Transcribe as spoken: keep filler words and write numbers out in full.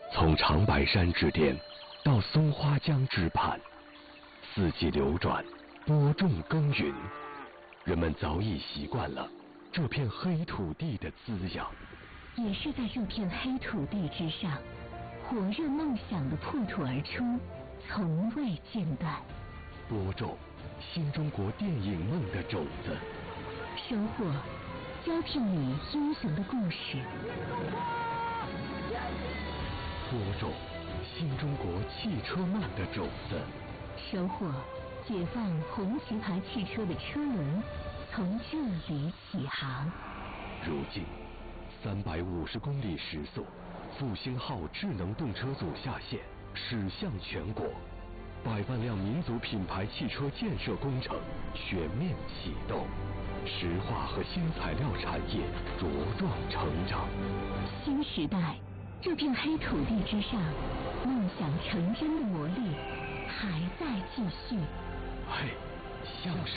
从长白山之巅到松花江之畔，四季流转，播种耕耘，人们早已习惯了这片黑土地的滋养。 也是在这片黑土地之上，火热梦想的破土而出，从未间断。 播种新中国电影梦的种子， 收获胶片里英雄的故事。 播种新中国汽车梦的种子， 收获解放红旗牌汽车的车轮从这里起航。 如今三百五十公里时速，复兴号智能动车组下线，驶向全国，百万辆民族品牌汽车建设工程全面启动，石化和新材料产业茁壮成长。 新时代，这片黑土地之上，梦想成真的魔力还在继续。 嘿，向上。